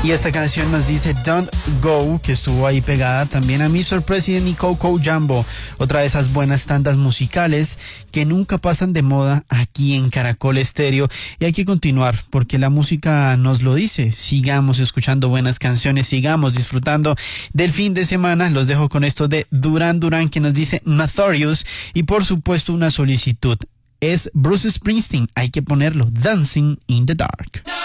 Y esta canción nos dice Don't Go, que estuvo ahí pegada también a Mr. President y Coco Jumbo, otra de esas buenas tandas musicales que nunca pasan de moda aquí en Caracol Estéreo. Y hay que continuar porque la música nos lo dice. Sigamos escuchando buenas canciones, sigamos disfrutando del fin de semana. Los dejo con esto de Duran Duran, que nos dice Notorious, y por supuesto una solicitud. Es Bruce Springsteen, hay que ponerlo, Dancing in the Dark.